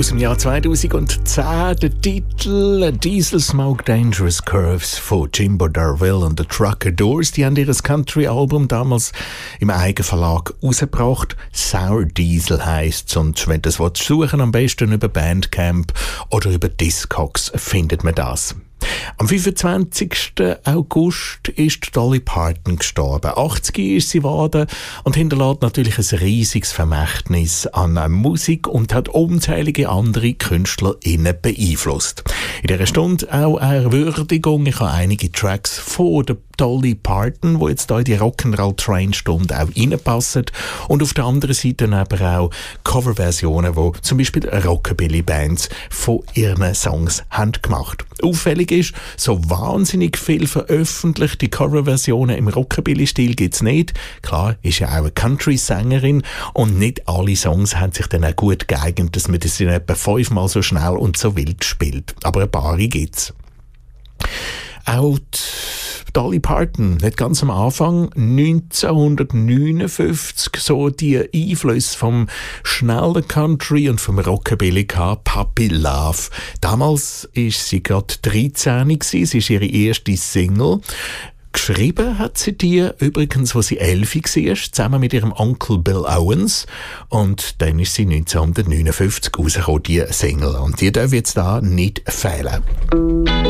aus dem Jahr 2010, der Titel «Diesel Smoke Dangerous Curves» von Jimbo Darville und The Truckadores. Die haben ihr Country-Album damals im Eigenverlag rausgebracht. «Sour Diesel» heisst's, und wenn du das suchen am besten über Bandcamp oder über Discogs findet man das. Am 25. August ist Dolly Parton gestorben. 80 ist sie geworden und hinterlässt natürlich ein riesiges Vermächtnis an Musik und hat unzählige andere KünstlerInnen beeinflusst. In dieser Stunde auch eine Würdigung. Ich habe einige Tracks von der Dolly Parton, die jetzt hier in die Rock'n'Roll-Train-Stunde auch reinpassen. Und auf der anderen Seite aber auch Coverversionen, die zum Beispiel Rockabilly-Bands von ihren Songs haben gemacht. Auffällig ist, so wahnsinnig viel veröffentlichte Coverversionen im Rockabilly-Stil gibt es nicht. Klar, ist ja auch eine Country-Sängerin und nicht alle Songs haben sich dann auch gut geeignet, dass man das in etwa 5-mal so schnell und so wild spielt. Aber ein paar gibt's. Auch Dolly Parton hat ganz am Anfang 1959 so die Einflüsse vom schnellen Country und vom Rockabilly gehabt, Puppy Love. Damals ist sie gerade 13 gewesen, sie ist ihre erste Single. Geschrieben hat sie die übrigens, als sie 11 war, zusammen mit ihrem Onkel Bill Owens. Und dann ist sie 1959 rausgekommen, die Single. Und die darf jetzt da nicht fehlen.